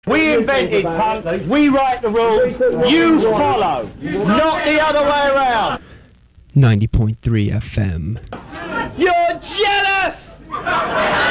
We invented punk, we write the rules, you follow, not the other way around. 90.3 FM. You're jealous!